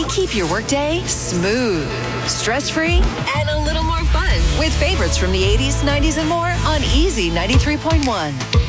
Keep your workday smooth, stress-free, and a little more fun with favorites from the 80s, 90s, and more on Easy 93.1.